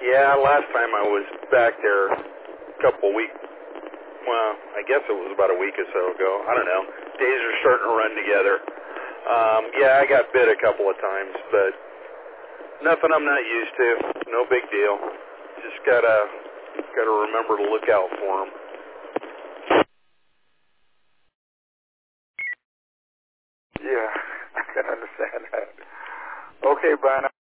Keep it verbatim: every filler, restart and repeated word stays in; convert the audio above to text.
Yeah, last time I was back there a couple of weeks, well, I guess it was about a week or so ago. I don't know. Days are starting to run together. Um, yeah, I got bit a couple of times, but nothing I'm not used to. No big deal. Just gotta, gotta remember to look out for them. Yeah, I can understand that. Okay, Brian.